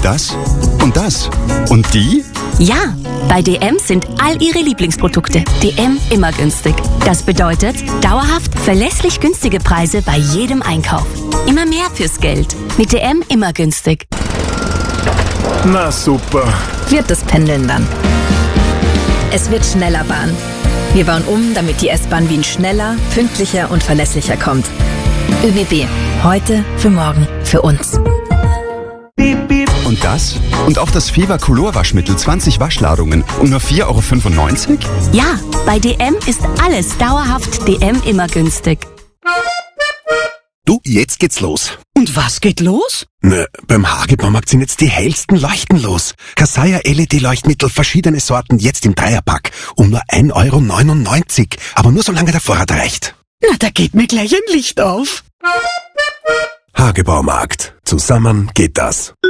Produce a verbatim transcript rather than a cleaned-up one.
Und das? Und das? Und die? Ja, bei D M sind all Ihre Lieblingsprodukte D M immer günstig. Das bedeutet dauerhaft verlässlich günstige Preise bei jedem Einkauf. Immer mehr fürs Geld. Mit D M immer günstig. Na super. Wird das Pendeln dann. Es wird schneller Bahn. Wir bauen um, damit die S-Bahn Wien schneller, pünktlicher und verlässlicher kommt. ÖBB. Heute, für morgen, für uns. Und das? Und auch das Feva Color Waschmittel zwanzig Waschladungen um nur vier Euro fünfundneunzig? Ja, bei D M ist alles dauerhaft D M immer günstig. Du, jetzt geht's los. Und was geht los? Na, beim Hagebaumarkt sind jetzt die hellsten Leuchten los. Kasaya L E D-Leuchtmittel, verschiedene Sorten, jetzt im Dreierpack. Um nur ein Euro neunundneunzig. Aber nur solange der Vorrat reicht. Na, da geht mir gleich ein Licht auf. Hagebaumarkt. Zusammen geht das.